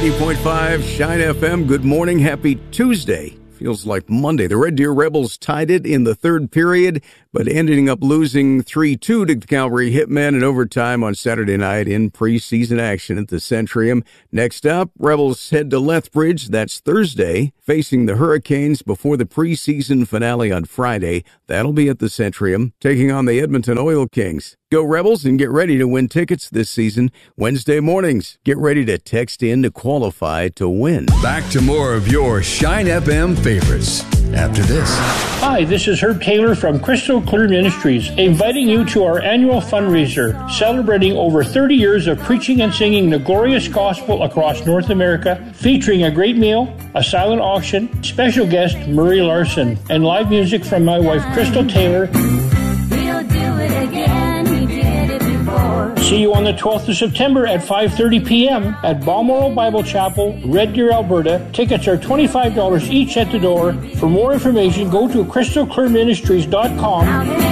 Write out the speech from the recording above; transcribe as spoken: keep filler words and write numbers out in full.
ninety point five Shine F M. Good morning. Happy Tuesday. Feels like Monday. The Red Deer Rebels tied it in the third period, but ending up losing three two to the Calgary Hitmen in overtime on Saturday night in preseason action at the Centrium. Next up, Rebels head to Lethbridge. That's Thursday, facing the Hurricanes before the preseason finale on Friday. That'll be at the Centrium, taking on the Edmonton Oil Kings. Go Rebels and get ready to win tickets this season. Wednesday mornings, get ready to text in to qualify to win. Back to more of your Shine F M favorites after this. Hi, this is Herb Taylor from Crystal Clear Ministries, inviting you to our annual fundraiser, celebrating over thirty years of preaching and singing the glorious gospel across North America, featuring a great meal, a silent auction, special guest Murray Larson, and live music from my wife Crystal Taylor. We'll do it again. We did it before. See you on the twelfth of September at five thirty p.m. at Balmoral Bible Chapel, Red Deer, Alberta. Tickets are twenty-five dollars each at the door. For more information, go to crystal clear ministries dot com.